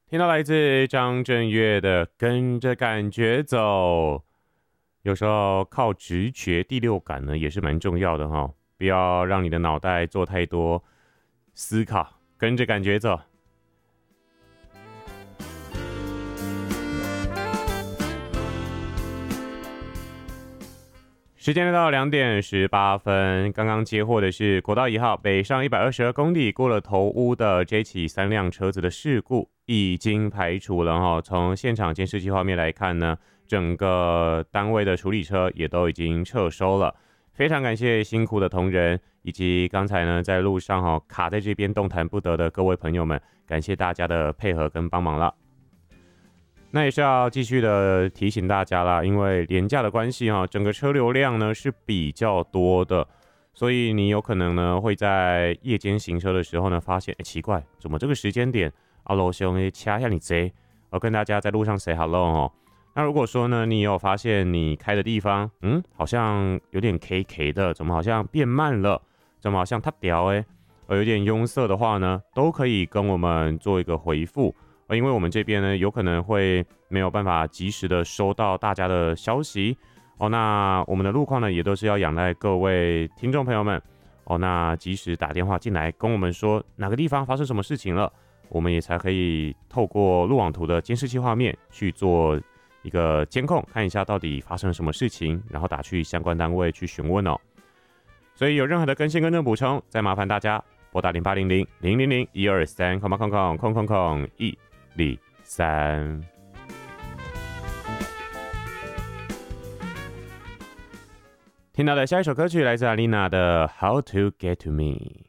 听到来自张震岳的《跟着感觉走》，有时候靠直觉、第六感呢也是蛮重要的哈，不要让你的脑袋做太多思考，跟着感觉走。时间来到2点18分，刚刚接获的是国道1号北上122公里过了头屋的这起3辆车子的事故已经排除了哈。从现场监视器画面来看呢，整个单位的处理车也都已经撤收了。非常感谢辛苦的同仁，以及刚才呢在路上卡在这边动弹不得的各位朋友们，感谢大家的配合跟帮忙了。那也是要继续的提醒大家啦，因为连假的关系整个车流量呢是比较多的，所以你有可能呢会在夜间行车的时候呢发现，奇怪，怎么这个时间点路上的车像你贼？我跟大家在路上 say hello 哦。那如果说呢你有发现你开的地方，好像有点 KK 的，怎么好像变慢了？怎么好像它屌有点拥塞的话呢，都可以跟我们做一个回复。因为我们这边呢，有可能会没有办法及时的收到大家的消息那我们的路况呢，也都是要仰赖各位听众朋友们那及时打电话进来跟我们说哪个地方发生什么事情了，我们也才可以透过路网图的监视器画面去做一个监控，看一下到底发生了什么事情，然后打去相关单位去询问所以有任何的更新跟正补充，再麻烦大家拨打0800-000-123123。听到的下一首歌曲来自阿丽娜的《How to Get to Me》。